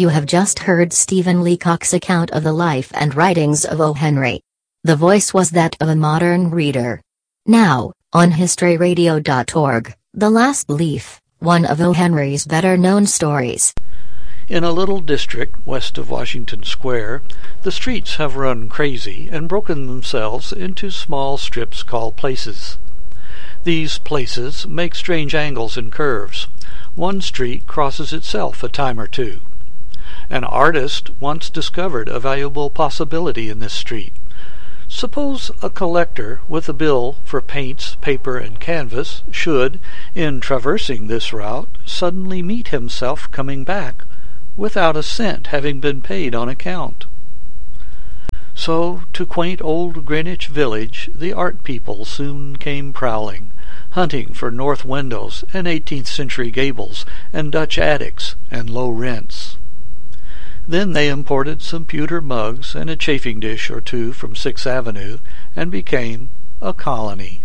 You have just heard Stephen Leacock's account of the life and writings of O. Henry. The voice was that of a modern reader. Now, on historyradio.org, The Last Leaf, one of O. Henry's better-known stories. In a little district west of Washington Square, the streets have run crazy and broken themselves into small strips called places. These places make strange angles and curves. One street crosses itself a time or two. An artist once discovered a valuable possibility in this street. Suppose a collector with a bill for paints, paper, and canvas should, in traversing this route, suddenly meet himself coming back, without a cent having been paid on account. So, to quaint old Greenwich Village, the art people soon came prowling, hunting for north windows and 18th-century gables and Dutch attics and low rents. Then they imported some pewter mugs and a chafing dish or two from 6th Avenue and became a colony.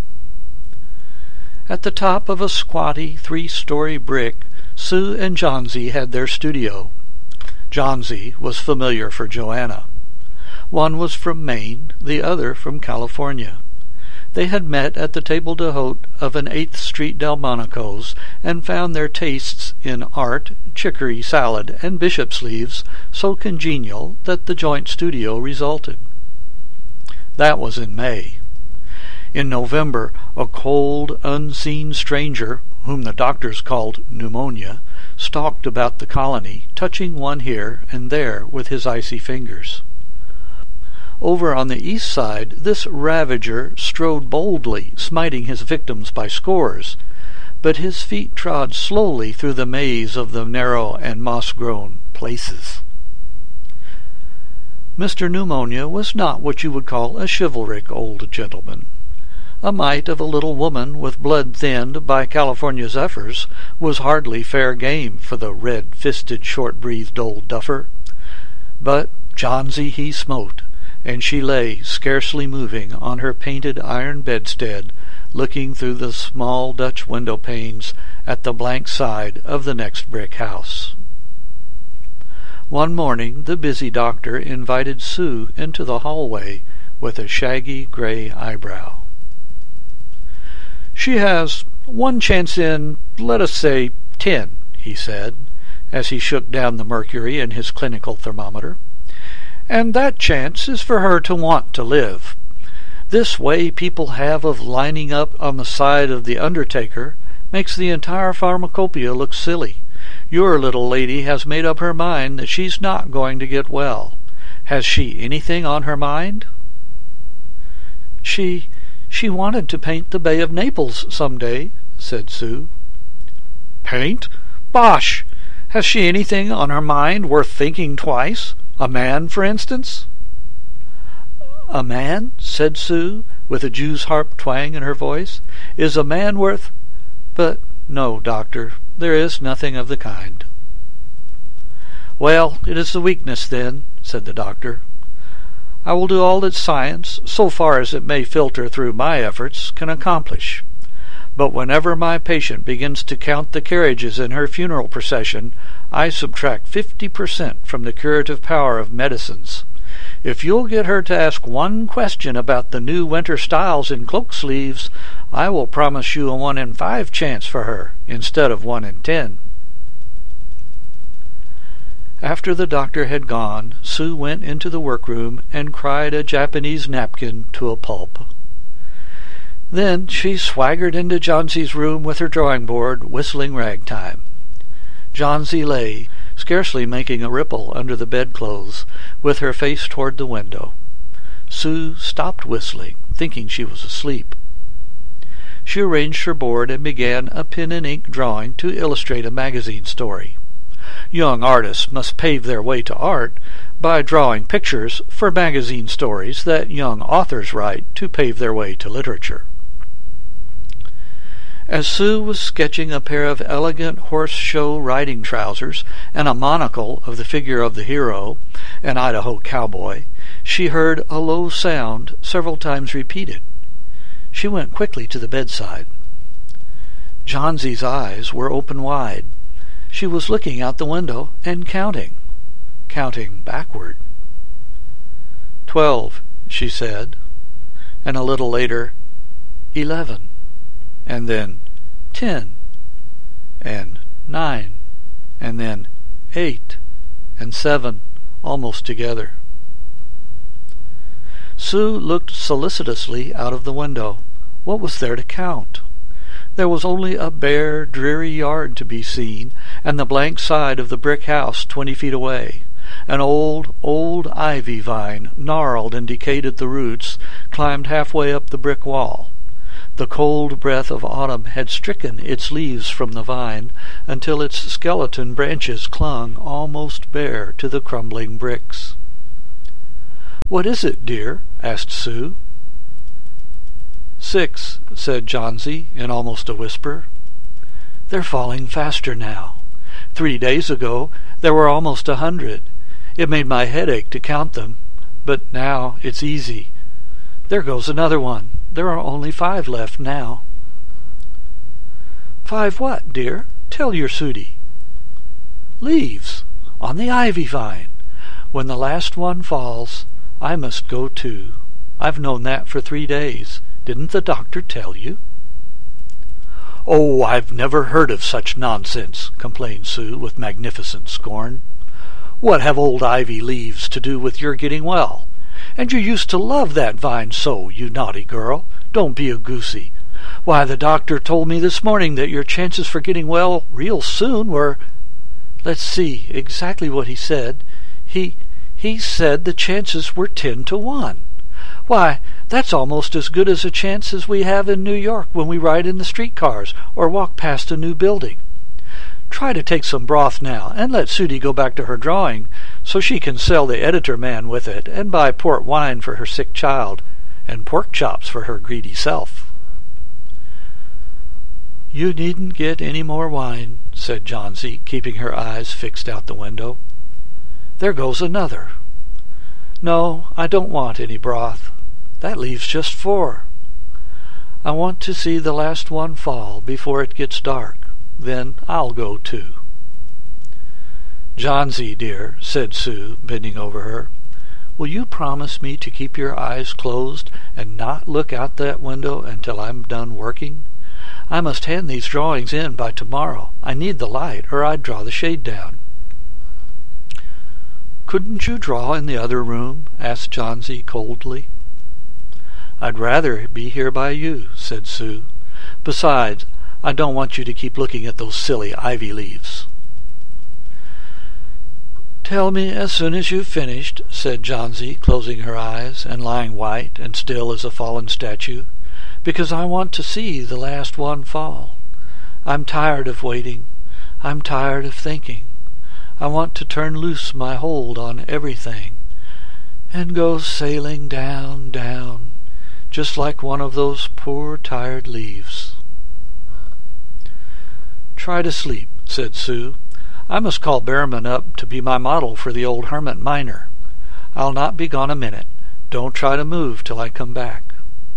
At the top of a squatty 3-story brick, Sue and Johnsy had their studio. Johnsy was familiar for Joanna. One was from Maine, the other from California. They had met at the table d'hôte of an 8th Street Delmonico's and found their tastes in art, chicory salad, and bishop sleeves so congenial that the joint studio resulted. That was in May. In November, a cold, unseen stranger, whom the doctors called pneumonia, stalked about the colony, touching one here and there with his icy fingers. Over on the east side, this ravager strode boldly, smiting his victims by scores, but his feet trod slowly through the maze of the narrow and moss-grown places. Mr. Pneumonia was not what you would call a chivalric old gentleman. A mite of a little woman with blood thinned by California zephyrs was hardly fair game for the red-fisted, short-breathed old duffer. But Johnsy he smote, and she lay scarcely moving on her painted iron bedstead, looking through the small Dutch window panes at the blank side of the next brick house. One morning the busy doctor invited Sue into the hallway with a shaggy gray eyebrow. "She has one chance in, let us say, 10, he said, as he shook down the mercury in his clinical thermometer. "And that chance is for her to want to live. This way people have of lining up on the side of the undertaker makes the entire pharmacopoeia look silly. Your little lady has made up her mind that she's not going to get well. Has she anything on her mind?" She wanted to paint the Bay of Naples some day," said Sue. "Paint? Bosh! Has she anything on her mind worth thinking twice? A man, for instance?" "A man," said Sue, with a Jew's harp twang in her voice, "is a man worth— But no, doctor, there is nothing of the kind." "Well, it is a weakness, then," said the doctor. "I will do all that science, so far as it may filter through my efforts, can accomplish. But whenever my patient begins to count the carriages in her funeral procession, I subtract 50% from the curative power of medicines. If you'll get her to ask one question about the new winter styles in cloak sleeves, I will promise you a 1 in 5 chance for her, instead of 1 in 10. After the doctor had gone, Sue went into the workroom and cried a Japanese napkin to a pulp. Then she swaggered into Johnsy's room with her drawing-board, whistling ragtime. Johnsy lay, scarcely making a ripple under the bedclothes, with her face toward the window. Sue stopped whistling, thinking she was asleep. She arranged her board and began a pen-and-ink drawing to illustrate a magazine story. Young artists must pave their way to art by drawing pictures for magazine stories that young authors write to pave their way to literature. As Sue was sketching a pair of elegant horse-show riding trousers and a monocle of the figure of the hero, an Idaho cowboy, she heard a low sound several times repeated. She went quickly to the bedside. Johnsy's eyes were open wide. She was looking out the window and counting backward. 12, she said, and a little later, 11, and then 10, and 9, and then 8, and 7, almost together. Sue looked solicitously out of the window. What was there to count? There was only a bare, dreary yard to be seen, and the blank side of the brick house 20 feet away. An old ivy vine, gnarled and decayed at the roots, climbed halfway up the brick wall. The cold breath of autumn had stricken its leaves from the vine until its skeleton branches clung almost bare to the crumbling bricks. "What is it, dear?" asked Sue. 6, said Johnsy in almost a whisper. "They're falling faster now. 3 days ago there were almost 100. It made my head ache to count them, but now it's easy. There goes another one. There are only 5 left now." "5 what, dear? Tell your Sudie." "Leaves on the ivy vine. When the last one falls, I must go too. I've known that for 3 days. Didn't the doctor tell you?" "Oh, I've never heard of such nonsense," complained Sue with magnificent scorn. "What have old ivy leaves to do with your getting well? And you used to love that vine so, you naughty girl. Don't be a goosey. Why, the doctor told me this morning that your chances for getting well real soon were— Let's see exactly what he said. He said the chances were 10 to 1. Why, that's almost as good as a chance as we have in New York when we ride in the streetcars or walk past a new building. Try to take some broth now, and let Sudie go back to her drawing, so she can sell the editor man with it, and buy port wine for her sick child, and pork chops for her greedy self." "You needn't get any more wine," said Johnsy, keeping her eyes fixed out the window. "There goes another. No, I don't want any broth. That leaves just 4. I want to see the last one fall before it gets dark. Then I'll go too." "Johnsy, dear," said Sue, bending over her, "will you promise me to keep your eyes closed and not look out that window until I'm done working? I must hand these drawings in by tomorrow. I need the light, or I'd draw the shade down." "Couldn't you draw in the other room?" asked Johnsy coldly. "I'd rather be here by you," said Sue. "Besides, I don't want you to keep looking at those silly ivy leaves." "Tell me as soon as you've finished," said Johnsy, closing her eyes and lying white and still as a fallen statue, "because I want to see the last one fall. I'm tired of waiting. I'm tired of thinking. I want to turn loose my hold on everything and go sailing down, down, just like one of those poor tired leaves." "Try to sleep," said Sue. "I must call Behrman up to be my model for the old hermit miner. I'll not be gone a minute. Don't try to move till I come back."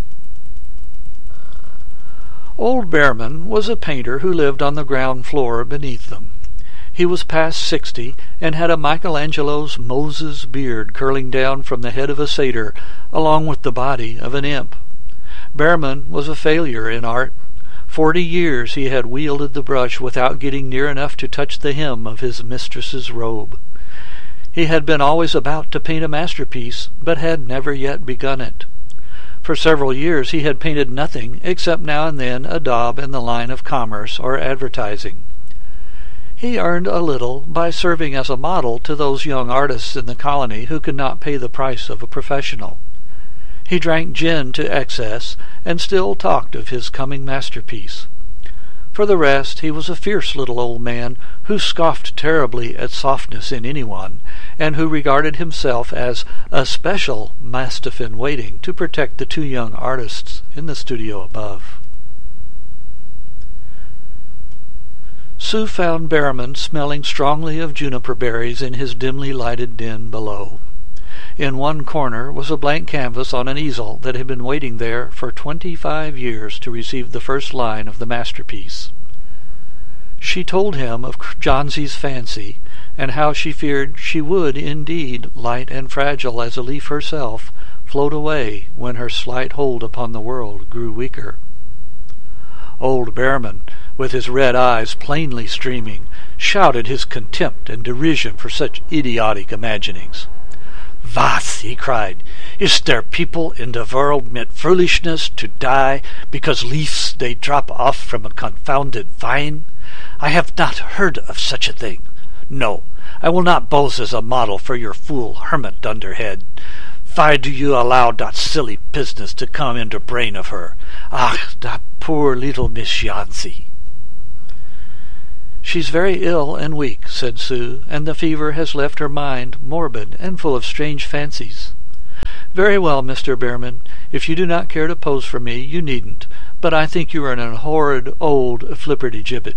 Old Behrman was a painter who lived on the ground floor beneath them. He was past 60 and had a Michelangelo's Moses beard curling down from the head of a satyr along with the body of an imp. Behrman was a failure in art. 40 years he had wielded the brush without getting near enough to touch the hem of his mistress's robe. He had been always about to paint a masterpiece, but had never yet begun it. For several years he had painted nothing except now and then a daub in the line of commerce or advertising. He earned a little by serving as a model to those young artists in the colony who could not pay the price of a professional. He drank gin to excess and still talked of his coming masterpiece. For the rest, he was a fierce little old man who scoffed terribly at softness in anyone, and who regarded himself as a special mastiff in waiting to protect the 2 young artists in the studio above. Sue found Behrman smelling strongly of juniper berries in his dimly lighted den below. In one corner was a blank canvas on an easel that had been waiting there for 25 years to receive the first line of the masterpiece. She told him of Johnsy's fancy, and how she feared she would indeed, light and fragile as a leaf herself, float away when her slight hold upon the world grew weaker. Old Behrman, with his red eyes plainly streaming, shouted his contempt and derision for such idiotic imaginings. "Was," he cried, "is there people in the world mit foolishness to die because leaves they drop off from a confounded vine? I have not heard of such a thing. No, I will not pose as a model for your fool hermit dunderhead. Why do you allow that silly business to come into brain of her? Ach, that poor little Miss Jansi." "She's very ill and weak," said Sue, "and the fever has left her mind morbid and full of strange fancies." "Very well, Mr. Behrman, if you do not care to pose for me, you needn't, but I think you are an horrid old flipperty-gibbet."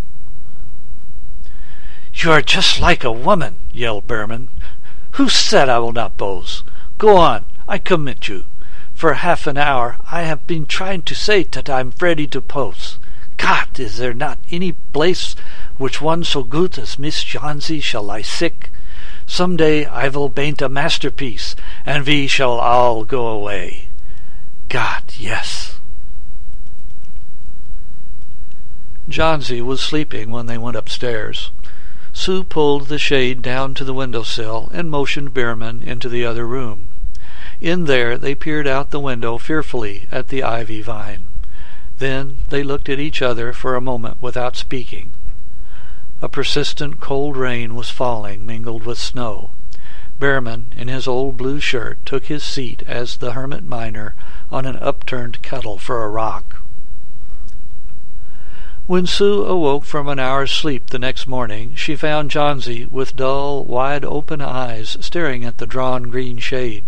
"You are just like a woman," yelled Behrman. "Who said I will not pose? Go on, I commit you. For half an hour I have been trying to say that I am ready to pose. God, is there not any place which one so good as Miss Jansi shall lie sick? Some day I will paint a masterpiece, and we shall all go away. God, yes." Jansi was sleeping when they went upstairs. Sue pulled the shade down to the window-sill and motioned Behrman into the other room. In there they peered out the window fearfully at the ivy vine. Then they looked at each other for a moment without speaking. A persistent cold rain was falling, mingled with snow. Behrman, in his old blue shirt, took his seat as the hermit miner on an upturned kettle for a rock. When Sue awoke from an hour's sleep the next morning, she found Jansi with dull, wide-open eyes staring at the drawn green shade.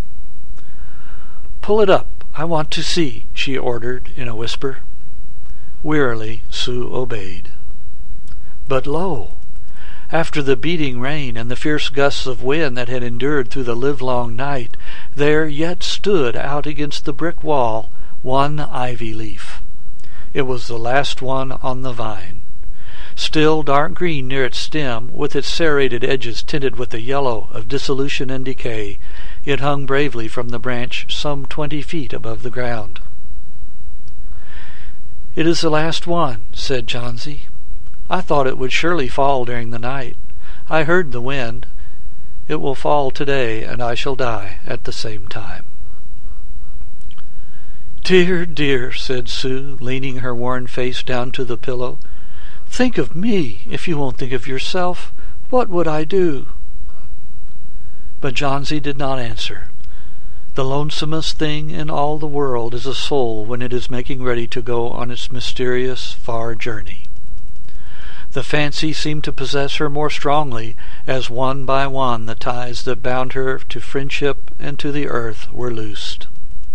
"Pull it up, I want to see," she ordered in a whisper. Wearily Sue obeyed. But lo! After the beating rain and the fierce gusts of wind that had endured through the livelong night, there yet stood out against the brick wall one ivy leaf. It was the last one on the vine. Still dark green near its stem, with its serrated edges tinted with the yellow of dissolution and decay, it hung bravely from the branch some 20 feet above the ground. "It is the last one," said Jansi. "I thought it would surely fall during the night. I heard the wind. It will fall today, and I shall die at the same time." "Dear, dear," said Sue, leaning her worn face down to the pillow. "Think of me, if you won't think of yourself. What would I do?" But Jansi did not answer. The lonesomest thing in all the world is a soul when it is making ready to go on its mysterious, far journey. The fancy seemed to possess her more strongly, as one by one the ties that bound her to friendship and to the earth were loosed.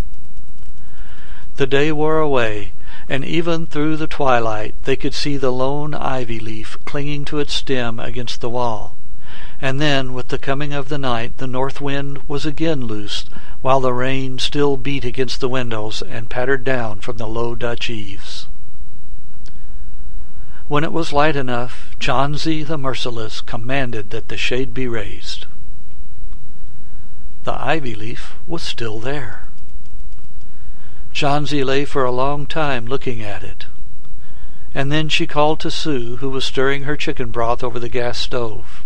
The day wore away, and even through the twilight they could see the lone ivy leaf clinging to its stem against the wall. And then, with the coming of the night, the north wind was again loosed, while the rain still beat against the windows and pattered down from the low Dutch eaves. When it was light enough, Jansi the merciless commanded that the shade be raised. The ivy leaf was still there. Jansi lay for a long time looking at it, and then she called to Sue, who was stirring her chicken broth over the gas stove.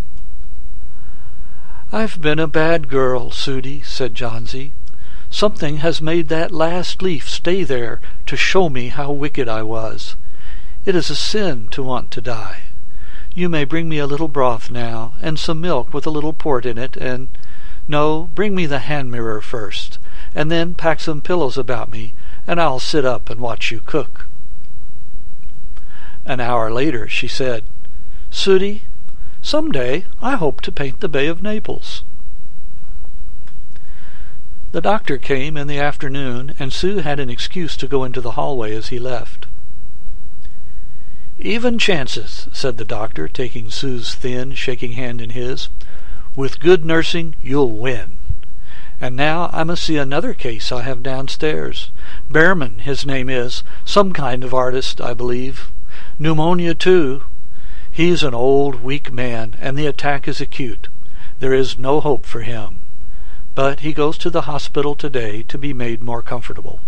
"I've been a bad girl, Sudie," said Jansi. "Something has made that last leaf stay there to show me how wicked I was. It is a sin to want to die. You may bring me a little broth now, and some milk with a little port in it, and... No, bring me the hand mirror first, and then pack some pillows about me, and I'll sit up and watch you cook." An hour later she said, "Sudie, some day I hope to paint the Bay of Naples." The doctor came in the afternoon, and Sue had an excuse to go into the hallway as he left. "Even chances," said the doctor, taking Sue's thin, shaking hand in his. "With good nursing you'll win. And now I must see another case I have downstairs. Behrman, his name is. Some kind of artist, I believe. Pneumonia, too. He's an old, weak man, and the attack is acute. There is no hope for him. But he goes to the hospital today to be made more comfortable."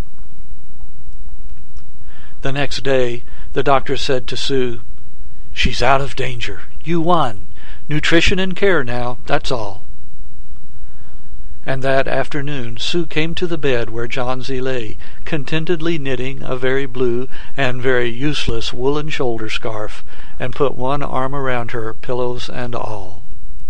The next day, the doctor said to Sue, "She's out of danger. You won. Nutrition and care now, that's all." And that afternoon Sue came to the bed where Johnsy lay, contentedly knitting a very blue and very useless woolen shoulder scarf, and put one arm around her, pillows and all.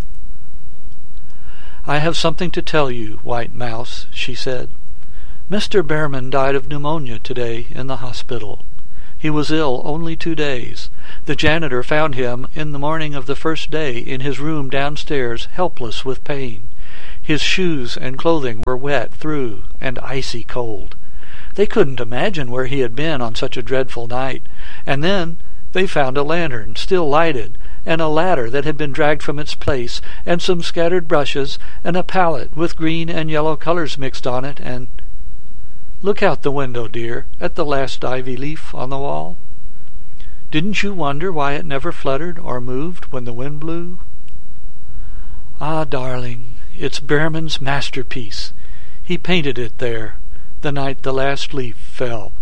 "I have something to tell you, White Mouse," she said. "Mr. Behrman died of pneumonia today in the hospital. He was ill only 2 days. The janitor found him in the morning of the first day in his room downstairs, helpless with pain. His shoes and clothing were wet through and icy cold. They couldn't imagine where he had been on such a dreadful night, and then they found a lantern still lighted, and a ladder that had been dragged from its place, and some scattered brushes, and a palette with green and yellow colors mixed on it, and— Look out the window, dear, at the last ivy leaf on the wall. Didn't you wonder why it never fluttered or moved when the wind blew? Ah, darling, it's Behrman's masterpiece. He painted it there the night the last leaf fell,